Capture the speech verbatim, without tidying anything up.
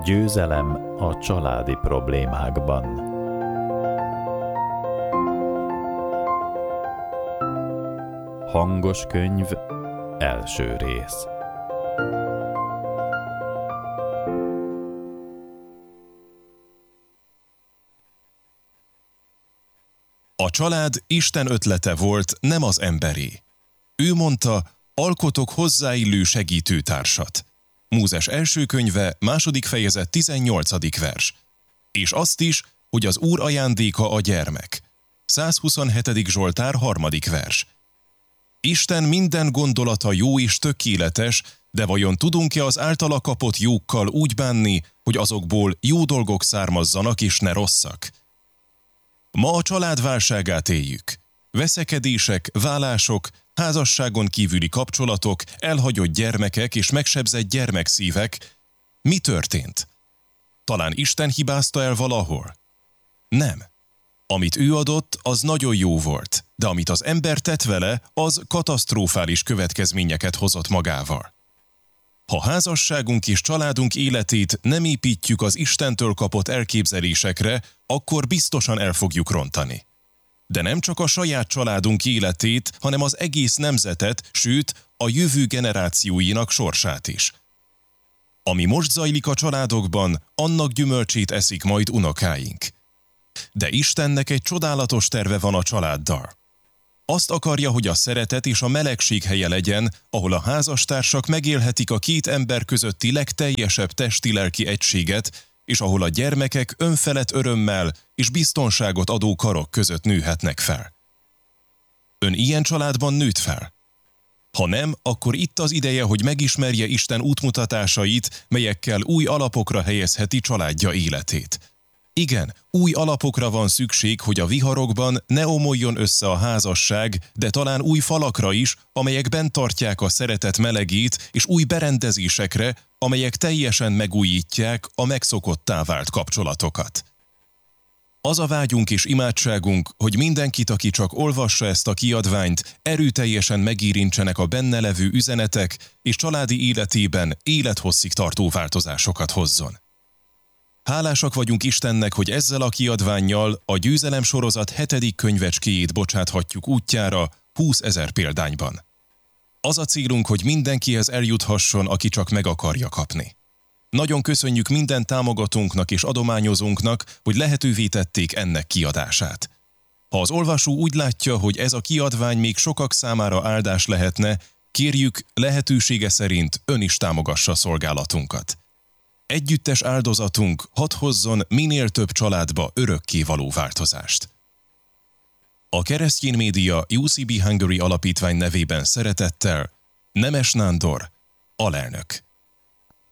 Győzelem a családi problémákban. Hangos könyv, első rész. A család Isten ötlete volt, nem az emberé. Ő mondta, alkotok hozzáillő segítőtársat. Mózes első könyve, második fejezet, tizennyolcadik vers. És azt is, hogy az Úr ajándéka a gyermek. százhuszonhetedik Zsoltár, harmadik vers. Isten minden gondolata jó és tökéletes, de vajon tudunk-e az általa kapott jókkal úgy bánni, hogy azokból jó dolgok származzanak és ne rosszak? Ma a család válságát éljük. Veszekedések, válások, házasságon kívüli kapcsolatok, elhagyott gyermekek és megsebzett gyermekszívek. Mi történt? Talán Isten hibázta el valahol? Nem. Amit ő adott, az nagyon jó volt, de amit az ember tett vele, az katasztrofális következményeket hozott magával. Ha házasságunk és családunk életét nem építjük az Istentől kapott elképzelésekre, akkor biztosan el fogjuk rontani. De nem csak a saját családunk életét, hanem az egész nemzetet, sőt, a jövő generációinak sorsát is. Ami most zajlik a családokban, annak gyümölcsét eszik majd unokáink. De Istennek egy csodálatos terve van a családdal. Azt akarja, hogy a szeretet és a melegség helye legyen, ahol a házastársak megélhetik a két ember közötti legteljesebb testi-lelki egységet, és ahol a gyermekek önfelett örömmel és biztonságot adó karok között nőhetnek fel. Ön ilyen családban nőtt fel? Ha nem, akkor itt az ideje, hogy megismerje Isten útmutatásait, melyekkel új alapokra helyezheti családja életét. Igen, új alapokra van szükség, hogy a viharokban ne omoljon össze a házasság, de talán új falakra is, amelyek bent tartják a szeretet melegét, és új berendezésekre, amelyek teljesen megújítják a megszokottá vált kapcsolatokat. Az a vágyunk és imádságunk, hogy mindenkit, aki csak olvassa ezt a kiadványt, erőteljesen megérintsenek a benne levő üzenetek, és családi életében élethosszig tartó változásokat hozzon. Hálásak vagyunk Istennek, hogy ezzel a kiadvánnyal a Győzelem sorozat hetedik könyvecskéjét bocsáthatjuk útjára húszezer példányban. Az a célunk, hogy mindenkihez eljuthasson, aki csak meg akarja kapni. Nagyon köszönjük minden támogatónknak és adományozónknak, hogy lehetővé tették ennek kiadását. Ha az olvasó úgy látja, hogy ez a kiadvány még sokak számára áldás lehetne, kérjük, lehetősége szerint ön is támogassa a szolgálatunkat. Együttes áldozatunk hadd hozzon minél több családba örökké való változást. A Keresztény Média U C B Hungary Alapítvány nevében szeretettel Nemes Nándor, alelnök.